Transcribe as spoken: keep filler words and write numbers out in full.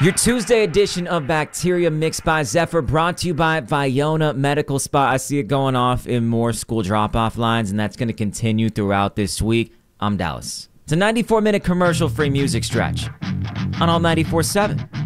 Your Tuesday edition of Bacteria mixed by Zephyr, brought to you by Viona Medical Spa. I see it going off in more school drop-off lines, and that's going to continue throughout this week. I'm Dallas. It's a ninety-four minute commercial-free music stretch on All ninety-four seven.